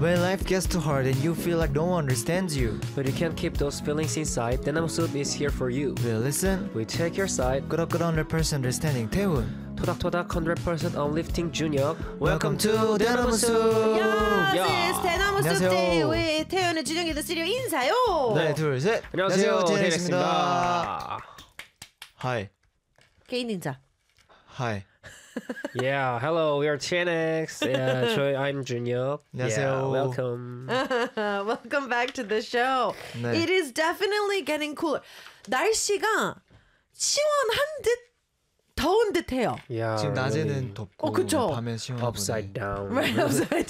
When life gets too hard and you feel like no one understands you, But you can't keep those feelings inside. 대나무 숲 is here for you. we listen. We take your side. 끄덕끄덕 100% understanding 태훈. 토닥토닥 100% uplifting 준혁. Welcome to 대나무 숲. Yes, 대나무 숲 안녕하세요. 대회 태연의 준영이도 쓰려 인사요. 네, 둘, 셋. 안녕하세요. 제이렉스입니다. 데이렉스입니다. Hi. 개인 인사. Hi. Yeah, hello. We are TNX. Yeah, I'm 준혁. 안녕하세요. Yeah, welcome. Welcome back to the show. 네. It is definitely getting cooler. 날씨가 시원한 듯 더운 듯해요. Yeah, 지금 낮에는 really 덥고 그쵸? 밤엔 시원하고. upside down. Right upside